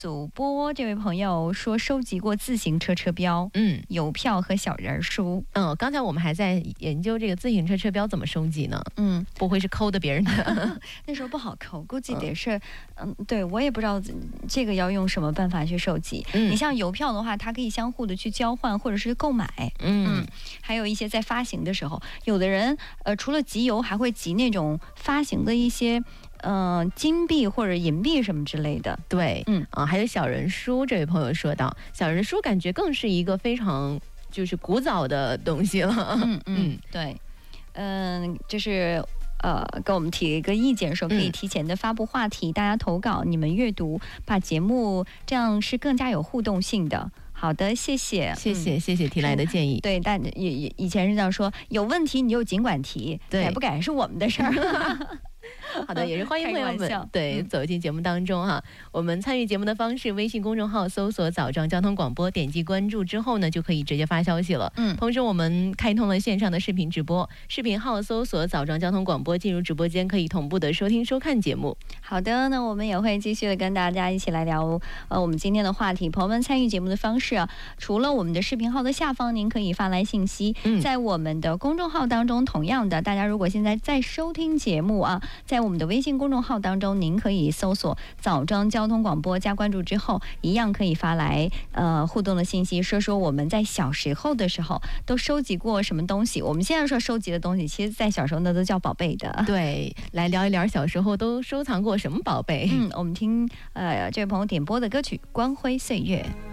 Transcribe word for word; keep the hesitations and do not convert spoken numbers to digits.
主播这位朋友说收集过自行车车标、 嗯， 邮票和小人书。 嗯，刚才我们还在研究这个自行车车标怎么收集呢？ 嗯， 不会是抠的别人的？ 那时候不好抠，估计得是，嗯，对我也不知道这个要用什么办法去收集。 嗯， 你像邮票的话，它可以相互的去交换或者是购买。 嗯， 嗯，还有一些在发行的时候，有的人呃除了集邮，还会集那种发行的一些。嗯、呃，金币或者银币什么之类的， 对， 嗯啊，还有小人书，这位朋友说到，小人书感觉更是一个非常就是古早的东西了。 嗯嗯，对，嗯、呃，就是呃，跟我们提一个意见，说可以提前的发布话题，嗯、大家投稿，你们阅读，把节目这样是更加有互动性的。好的，谢谢， 谢谢， 嗯、 谢谢提来的建议。 对，但以以前是这样说，有问题你就尽管提， 对， 改不改是我们的事儿。 好的，也是欢迎朋友们对、嗯、走进节目当中哈。我们参与节目的方式，微信公众号搜索枣庄交通广播，点击关注之后呢，就可以直接发消息了。嗯，同时我们开通了线上的视频直播，视频号搜索枣庄交通广播，进入直播间可以同步的收听收看节目。 好的，那我们也会继续的跟大家一起来聊呃我们今天的话题。朋友们参与节目的方式啊，除了我们的视频号的下方您可以发来信息，嗯、在我们的公众号当中，同样的，大家如果现在在收听节目啊，在我们的微信公众号当中，您可以搜索枣庄交通广播加关注之后，一样可以发来呃互动的信息，说说我们在小时候的时候都收集过什么东西。我们现在说收集的东西，其实在小时候那都叫宝贝的。 对，来聊一聊小时候都收藏过什么宝贝。 嗯，我们听呃这位朋友点播的歌曲《光辉岁月》。